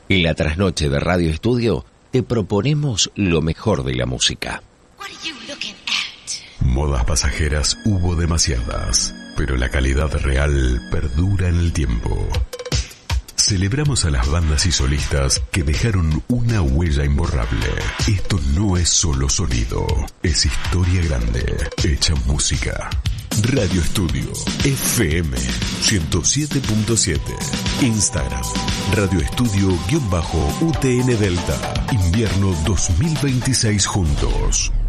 En la trasnoche de Radio Estudio te proponemos lo mejor de la música. Modas pasajeras hubo demasiadas, pero la calidad real perdura en el tiempo. Celebramos a las bandas y solistas que dejaron una huella imborrable. Esto no es solo sonido, es historia grande, hecha música. Radio Estudio, FM 107.7. Instagram, Radio Estudio-UTN Delta. Invierno 2026 juntos.